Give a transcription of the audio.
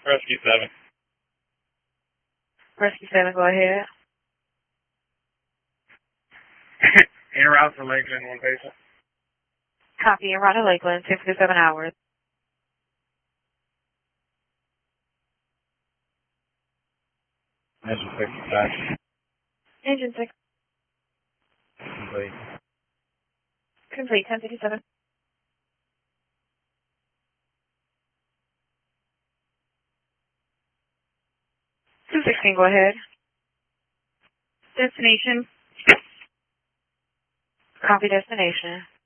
Rescue 7. Rescue 7, go ahead. En route for Lakeland, one patient. Copy, en route to Lakeland, 10 to 7 hours. Engine 65. Engine 6, Complete. complete, 1057. Two 16, go ahead. Destination. Copy destination.